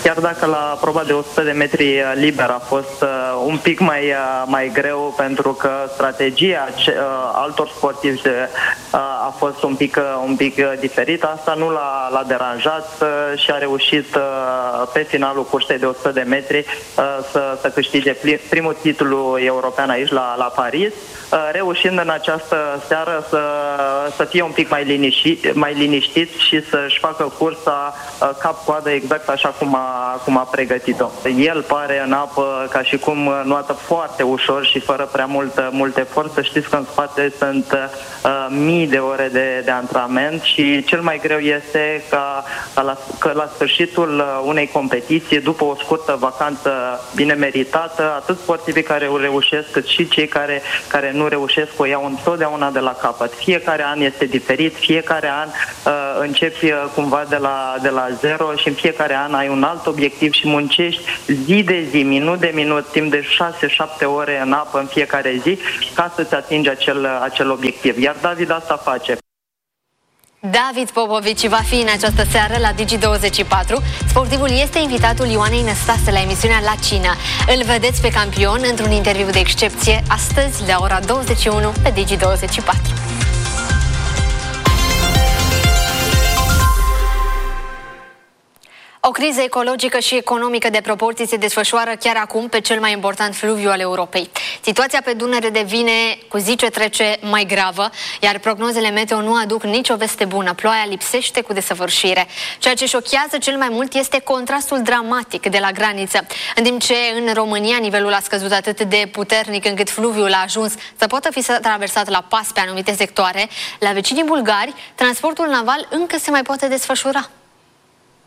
Chiar dacă la proba de 100 de metri liber a fost un pic mai greu, pentru că strategia altor sportivi a fost un pic diferită, asta nu l-a deranjat și a reușit pe finalul cursei de 100 de metri să câștige primul titlu european aici la Paris, reușind în această seară să fie un pic mai liniștit și să-și facă cursa cap-coadă exact așa cum a pregătit-o. El pare în apă ca și cum nuată foarte ușor și fără prea mult efort. Să știți că în spate sunt mii de ore de antrenament și cel mai greu este că la sfârșitul unei competiții, după o scurtă vacanță bine meritată, atât sportivii care o reușesc, cât și cei care nu reușesc o iau întotdeauna de la capăt. Fiecare an este diferit, fiecare an începi cumva de la zero și în fiecare an ai un alt obiectiv și muncești zi de zi, minut de minut, timp de 6-7 ore în apă în fiecare zi ca să-ți atingi acel obiectiv. Iar David asta face. David Popovici va fi în această seară la Digi24. Sportivul este invitatul Ioanei Năstase la emisiunea La Cină. Îl vedeți pe campion într-un interviu de excepție astăzi la ora 21 pe Digi24. O criză ecologică și economică de proporții se desfășoară chiar acum pe cel mai important fluviu al Europei. Situația pe Dunăre devine cu zi ce trece mai gravă, iar prognozele meteo nu aduc nicio veste bună. Ploaia lipsește cu desăvârșire. Ceea ce șochează cel mai mult este contrastul dramatic de la graniță. În timp ce în România nivelul a scăzut atât de puternic încât fluviul a ajuns să poată fi traversat la pas pe anumite sectoare, la vecinii bulgari, transportul naval încă se mai poate desfășura.